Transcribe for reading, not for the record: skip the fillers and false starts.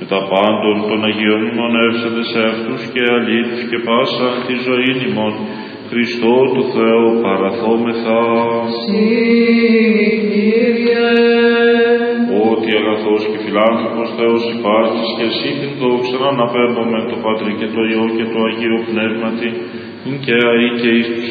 τα πάντων των Αγίων μονεύσαντε σε αυτούς και αλλήλους και πάσα τη ζωή ημών, Χριστό του Θεού παραθόμεθα. Ότι αγαθός και φιλάνθρωπος Θεός υπάρχεις και εσύ την δόξα να αναπέμπουμε το Πατρί και το Υιό και το Αγίο Πνεύματι, και αεί και εις τους